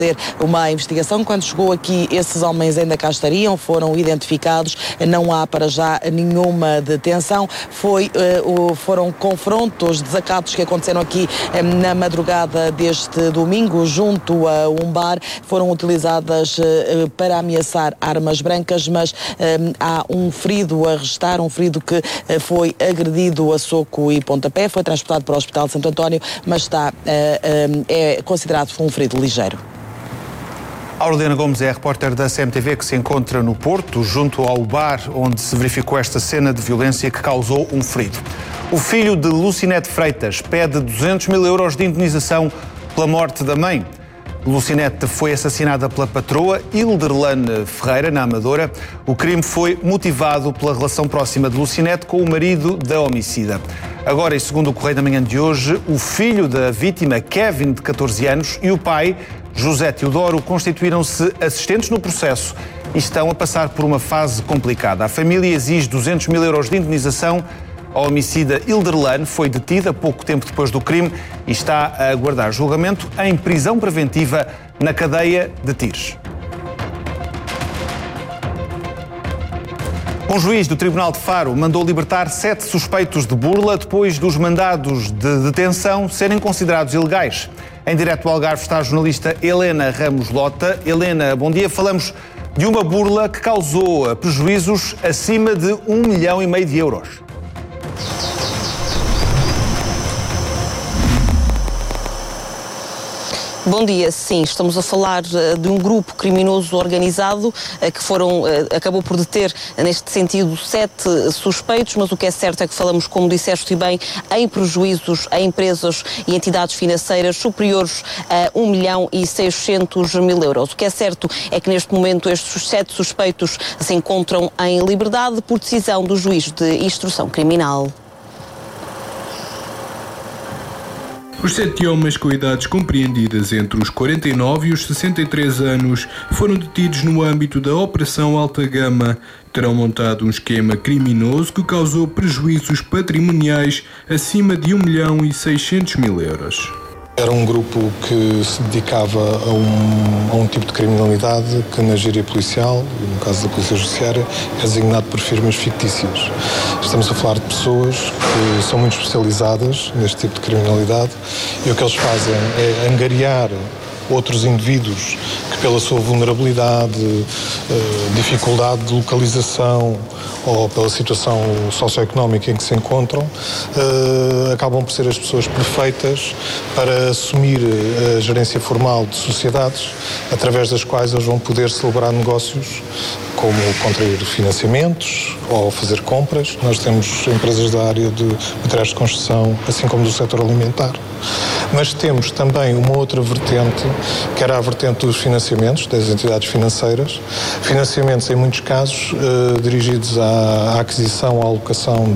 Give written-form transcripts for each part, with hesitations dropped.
uma investigação. Quando chegou aqui, esses homens ainda cá estariam, foram identificados, não há para já nenhuma detenção. Foram confrontos, desacatos que aconteceram aqui na madrugada deste domingo, junto a um bar, foram utilizadas para ameaçar armas brancas, mas há um ferido a restar, um ferido que foi agredido a soco e pontapé, foi transportado para o Hospital de Santo António, mas é considerado um ferido ligeiro. Aureliana Gomes é a repórter da CMTV que se encontra no Porto, junto ao bar onde se verificou esta cena de violência que causou um ferido. O filho de Lucinete Freitas pede 200 mil euros de indemnização pela morte da mãe. Lucinete foi assassinada pela patroa Hilderlane Ferreira, na Amadora. O crime foi motivado pela relação próxima de Lucinete com o marido da homicida. Agora, e segundo o Correio da Manhã de hoje, o filho da vítima, Kevin, de 14 anos, e o pai, José Teodoro, constituíram-se assistentes no processo e estão a passar por uma fase complicada. A família exige 200 mil euros de indemnização. A homicida Hilderlane foi detida pouco tempo depois do crime e está a aguardar julgamento em prisão preventiva na cadeia de Tires. Um juiz do Tribunal de Faro mandou libertar 7 suspeitos de burla depois dos mandados de detenção serem considerados ilegais. Em direto ao Algarve está a jornalista Helena Ramos Lota. Helena, bom dia. Falamos de uma burla que causou prejuízos acima de 1,5 milhão de euros. Bom dia, sim, estamos a falar de um grupo criminoso organizado que acabou por deter, neste sentido, 7 suspeitos, mas o que é certo é que falamos, como disseste bem, em prejuízos a empresas e entidades financeiras superiores a 1,6 milhão euros. O que é certo é que neste momento estes 7 suspeitos se encontram em liberdade por decisão do juiz de instrução criminal. Os 7 homens com idades compreendidas entre os 49 e os 63 anos foram detidos no âmbito da Operação Alta Gama. Terão montado um esquema criminoso que causou prejuízos patrimoniais acima de 1,6 milhão euros. Era um grupo que se dedicava a um tipo de criminalidade que na gíria policial, e no caso da Polícia Judiciária, é designado por firmas fictícias. Estamos a falar de pessoas que são muito especializadas neste tipo de criminalidade e o que eles fazem é angariar outros indivíduos que pela sua vulnerabilidade, dificuldade de localização ou pela situação socioeconómica em que se encontram, acabam por ser as pessoas perfeitas para assumir a gerência formal de sociedades, através das quais eles vão poder celebrar negócios como contrair financiamentos ou fazer compras. Nós temos empresas da área de materiais de construção, assim como do setor alimentar. Mas temos também uma outra vertente, que era a vertente dos financiamentos, das entidades financeiras. Financiamentos, em muitos casos, dirigidos à aquisição, à alocação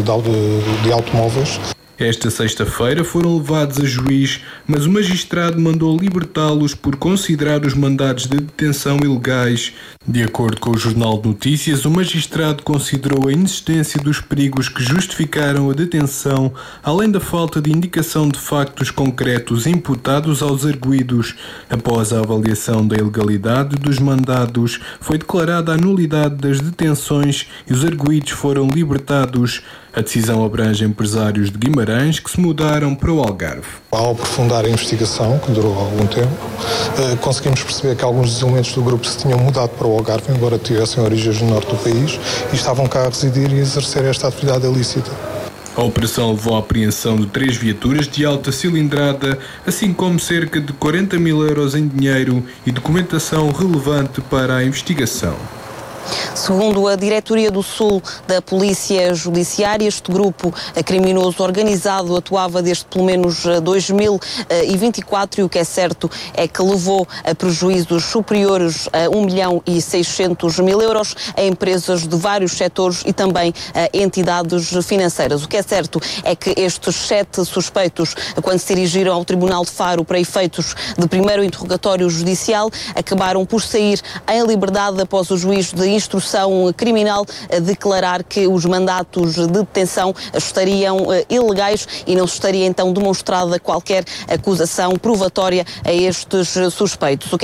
de automóveis. Esta sexta-feira foram levados a juiz, mas o magistrado mandou libertá-los por considerar os mandados de detenção ilegais. De acordo com o Jornal de Notícias, o magistrado considerou a inexistência dos perigos que justificaram a detenção, além da falta de indicação de factos concretos imputados aos arguidos. Após a avaliação da ilegalidade dos mandados, foi declarada a nulidade das detenções e os arguidos foram libertados. A decisão abrange empresários de Guimarães que se mudaram para o Algarve. Ao aprofundar a investigação, que durou algum tempo, conseguimos perceber que alguns dos elementos do grupo se tinham mudado para o Algarve, embora tivessem origens no norte do país, e estavam cá a residir e a exercer esta atividade ilícita. A operação levou à apreensão de 3 viaturas de alta cilindrada, assim como cerca de 40 mil euros em dinheiro e documentação relevante para a investigação. Segundo a Diretoria do Sul da Polícia Judiciária, este grupo criminoso organizado atuava desde pelo menos 2024 e o que é certo é que levou a prejuízos superiores a 1,6 milhão euros a empresas de vários setores e também a entidades financeiras. O que é certo é que estes 7 suspeitos, quando se dirigiram ao Tribunal de Faro para efeitos de primeiro interrogatório judicial, acabaram por sair em liberdade após o juiz de instrução instrução criminal declarar que os mandatos de detenção estariam ilegais e não se estaria então demonstrada qualquer acusação provatória a estes suspeitos.